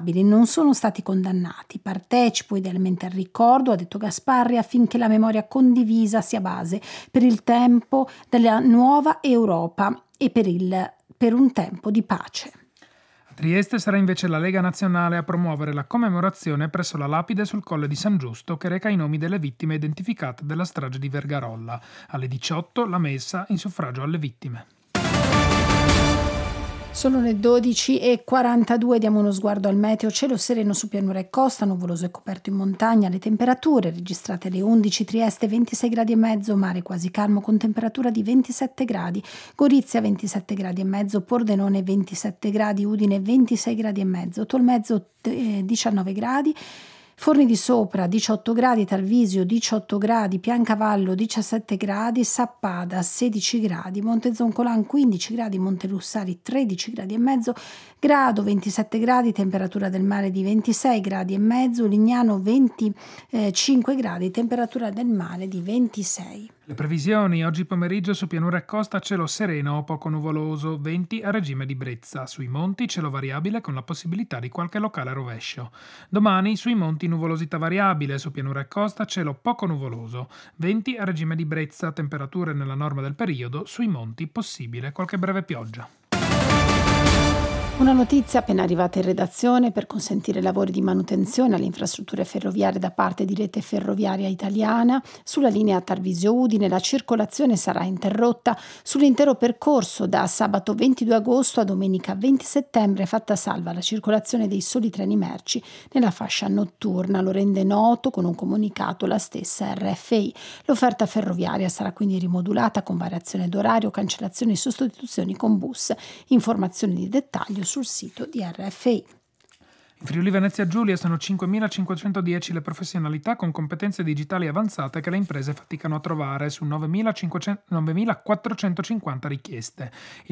responsabili non sono stati condannati. Partecipo idealmente al ricordo, ha detto Gasparri, affinché la memoria condivisa sia base per il tempo della nuova Europa e per un tempo di pace. A Trieste sarà invece la Lega Nazionale a promuovere la commemorazione presso la lapide sul Colle di San Giusto che reca i nomi delle vittime identificate della strage di Vergarolla. Alle 18 la messa in suffragio alle vittime. Sono le 12:42, diamo uno sguardo al meteo. Cielo sereno su pianura e costa, nuvoloso e coperto in montagna. Le temperature registrate alle 11, Trieste 26 gradi e mezzo, mare quasi calmo con temperatura di 27 gradi, Gorizia 27 gradi e mezzo, Pordenone 27 gradi, Udine 26 gradi e mezzo, Tolmezzo 19 gradi, Forni di Sopra 18 gradi, Tarvisio 18 gradi, Piancavallo 17 gradi, Sappada 16 gradi, Montezoncolan 15 gradi, Montelussari 13 gradi e mezzo, Grado 27 gradi, temperatura del mare di 26 gradi e mezzo, Lignano 25 gradi, temperatura del mare di 26. Le previsioni: oggi pomeriggio su pianura e costa cielo sereno o poco nuvoloso, venti a regime di brezza, sui monti cielo variabile con la possibilità di qualche locale rovescio. Domani sui monti nuvolosità variabile, su pianura e costa cielo poco nuvoloso, venti a regime di brezza, temperature nella norma del periodo, sui monti possibile qualche breve pioggia. Una notizia appena arrivata in redazione: per consentire lavori di manutenzione alle infrastrutture ferroviarie da parte di Rete Ferroviaria Italiana, sulla linea Tarvisio-Udine la circolazione sarà interrotta sull'intero percorso da sabato 22 agosto a domenica 20 settembre, fatta salva la circolazione dei soli treni merci nella fascia notturna. Lo rende noto con un comunicato la stessa RFI. L'offerta ferroviaria sarà quindi rimodulata con variazione d'orario, cancellazioni e sostituzioni con bus. Informazioni di dettaglio sul sito di RFI. In Friuli Venezia Giulia sono 5.510 le professionalità con competenze digitali avanzate che le imprese faticano a trovare su 9.450 richieste. Il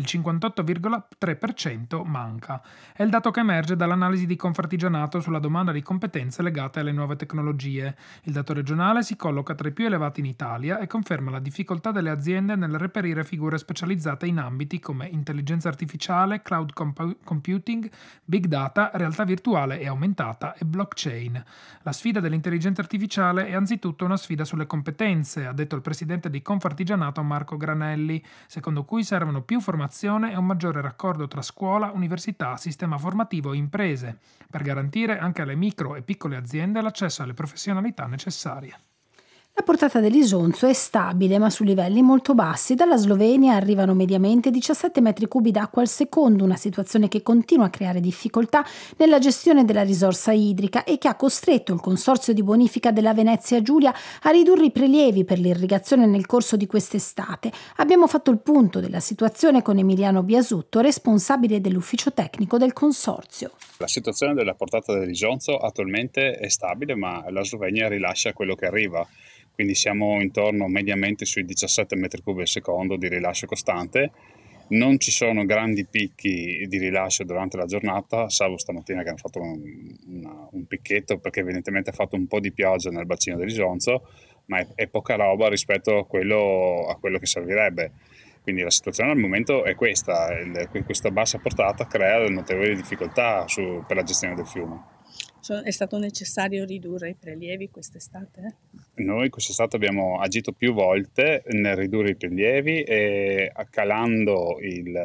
58,3% manca. È il dato che emerge dall'analisi di Confartigianato sulla domanda di competenze legate alle nuove tecnologie. Il dato regionale si colloca tra i più elevati in Italia e conferma la difficoltà delle aziende nel reperire figure specializzate in ambiti come intelligenza artificiale, cloud computing, big data, realtà virtuale e aumentata e blockchain. La sfida dell'intelligenza artificiale è anzitutto una sfida sulle competenze, ha detto il presidente di Confartigianato Marco Granelli, secondo cui servono più formazione e un maggiore raccordo tra scuola, università, sistema formativo e imprese, per garantire anche alle micro e piccole aziende l'accesso alle professionalità necessarie. La portata dell'Isonzo è stabile ma su livelli molto bassi. Dalla Slovenia arrivano mediamente 17 metri cubi d'acqua al secondo, una situazione che continua a creare difficoltà nella gestione della risorsa idrica e che ha costretto il Consorzio di Bonifica della Venezia Giulia a ridurre i prelievi per l'irrigazione nel corso di quest'estate. Abbiamo fatto il punto della situazione con Emiliano Biasutto, responsabile dell'ufficio tecnico del Consorzio. La situazione della portata dell'Isonzo attualmente è stabile, ma la Slovenia rilascia quello che arriva. Quindi siamo intorno mediamente sui 17 metri cubi al secondo di rilascio costante. Non ci sono grandi picchi di rilascio durante la giornata, salvo stamattina che hanno fatto un picchetto perché evidentemente ha fatto un po' di pioggia nel bacino dell'Isonzo, ma è poca roba rispetto a quello che servirebbe. Quindi la situazione al momento è questa, questa bassa portata crea notevoli difficoltà per la gestione del fiume. È stato necessario ridurre i prelievi quest'estate? Noi quest'estate abbiamo agito più volte nel ridurre i prelievi e calando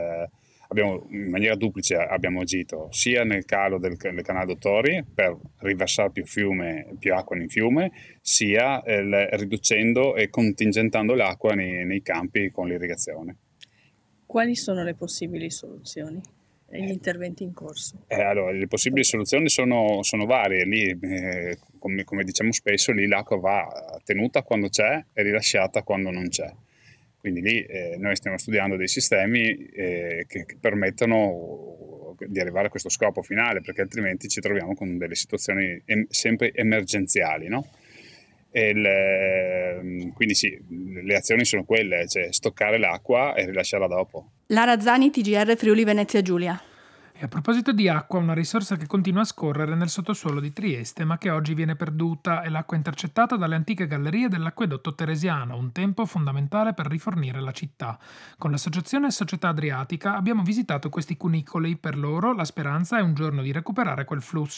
in maniera duplice abbiamo agito sia nel calo del canale Dottori per riversare più acqua nel fiume, sia riducendo e contingentando l'acqua nei campi con l'irrigazione. Quali sono le possibili soluzioni? Gli interventi in corso? Allora, le possibili soluzioni sono varie. Lì, come diciamo spesso, lì l'acqua va tenuta quando c'è e rilasciata quando non c'è. Quindi lì noi stiamo studiando dei sistemi che permettono di arrivare a questo scopo finale, perché altrimenti ci troviamo con delle situazioni sempre emergenziali, no? Quindi sì, le azioni sono quelle, cioè stoccare l'acqua e rilasciarla dopo. Lara Zani, TGR Friuli Venezia Giulia. E a proposito di acqua, una risorsa che continua a scorrere nel sottosuolo di Trieste, ma che oggi viene perduta, è l'acqua intercettata dalle antiche gallerie dell'acquedotto teresiano, un tempo fondamentale per rifornire la città. Con l'associazione Società Adriatica abbiamo visitato questi cunicoli. Per loro la speranza è un giorno di recuperare quel flusso.